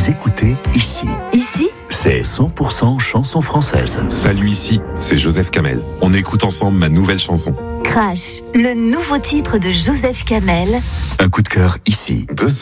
Vous écoutez Ici. Ici, C'est 100% chanson française. Salut, ici, c'est Joseph Kamel. On écoute ensemble ma nouvelle chanson. Crash, le nouveau titre de Joseph Kamel. Un coup de cœur ici. Buzz.